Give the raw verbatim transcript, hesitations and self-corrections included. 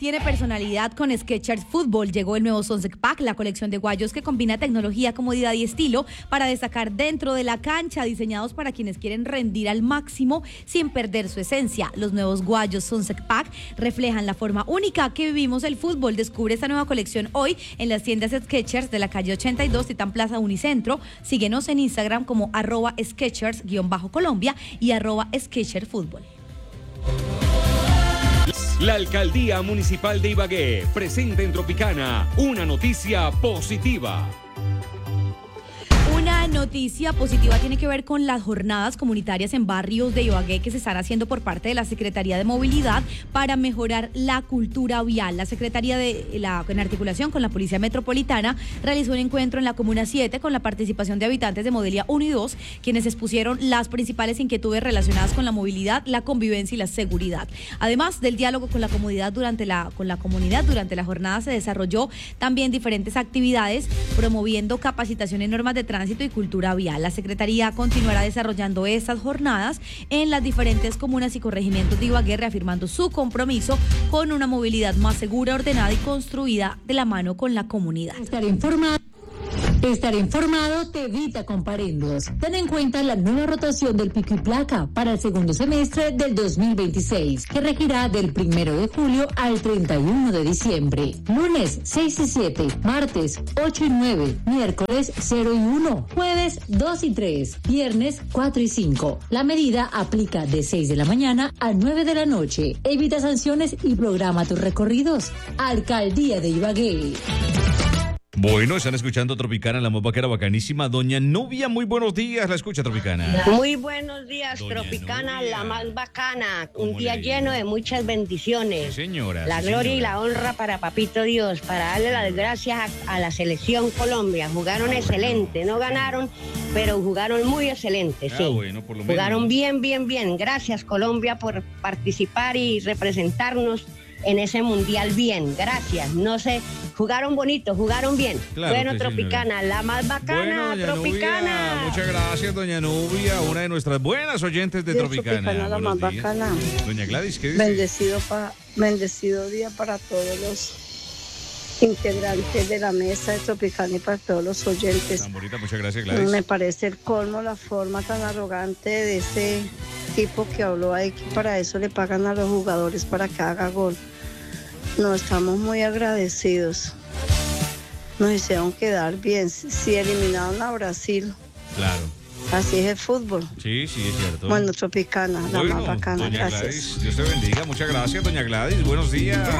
tiene personalidad con Skechers Fútbol. Llegó el nuevo Sunset Pack, la colección de guayos que combina tecnología, comodidad y estilo para destacar dentro de la cancha, diseñados para quienes quieren rendir al máximo sin perder su esencia. Los nuevos guayos Sunset Pack reflejan la forma única que vivimos el fútbol. Descubre esta nueva colección hoy en las tiendas Skechers de la calle ochenta y dos, Titán Plaza Unicentro. Síguenos en Instagram como arroba Skechers-Colombia y arroba Skechers Fútbol. La Alcaldía Municipal de Ibagué presenta en Tropicana una noticia positiva. Una noticia positiva tiene que ver con las jornadas comunitarias en barrios de Ibagué que se están haciendo por parte de la Secretaría de Movilidad para mejorar la cultura vial. La Secretaría de la, en articulación con la Policía Metropolitana, realizó un encuentro en la Comuna siete con la participación de habitantes de Modelia uno y dos, quienes expusieron las principales inquietudes relacionadas con la movilidad, la convivencia y la seguridad. Además del diálogo con la comunidad durante la, con la comunidad durante la jornada, se desarrolló también diferentes actividades promoviendo capacitación en normas de tránsito y cultura vial. La Secretaría continuará desarrollando estas jornadas en las diferentes comunas y corregimientos de Ibagué, reafirmando su compromiso con una movilidad más segura, ordenada y construida de la mano con la comunidad. Estar informado. Estar informado te evita comparendos. Ten en cuenta la nueva rotación del pico y placa para el segundo semestre del dos mil veintiséis, que regirá del primero de julio al treinta y uno de diciembre. Lunes seis y siete, martes ocho y nueve, miércoles cero y uno, jueves dos y tres, viernes cuatro y cinco. La medida aplica de seis de la mañana a nueve de la noche. Evita sanciones y programa tus recorridos. Alcaldía de Ibagué. Bueno, están escuchando Tropicana, la más vaquera bacanísima. Doña Nubia, muy buenos días, la escucha Tropicana. Muy buenos días, Doña Tropicana, Nubia. la más bacana. Un ¿Cómo día le lleno digo? de muchas bendiciones. Sí, señora. La sí, gloria y señora. la honra para Papito Dios, para darle las gracias a, a la selección Colombia. Jugaron Ah, excelente, bueno. no ganaron, pero jugaron muy excelente, Ah, sí. bueno, por lo menos. Jugaron bien, bien, bien. Gracias, Colombia, por participar y representarnos en ese mundial bien. Gracias. No sé, jugaron bonito, jugaron bien. Claro bueno, que sí, Tropicana, la más bacana, Bueno, doña Tropicana. Nubia, muchas gracias, doña Nubia, una de nuestras buenas oyentes de Dios, Tropicana. Tropicana, la Buenos más días. bacana. Doña Gladys, ¿qué dice? Bendecido, pa, bendecido día para todos los integrantes de la mesa de Tropicana y para todos los oyentes. Tan bonita, muchas gracias, Gladys. Me parece el colmo la forma tan arrogante de ese tipo que habló ahí, que para eso le pagan a los jugadores para que haga gol. No, estamos muy agradecidos. Nos hicieron quedar bien. Si eliminaron a Brasil, Claro. así es el fútbol. Sí, sí, es cierto. Bueno, Tropicana, la Bueno, más bacana, doña gracias. Gladys, Dios te bendiga, muchas gracias, doña Gladys, buenos días.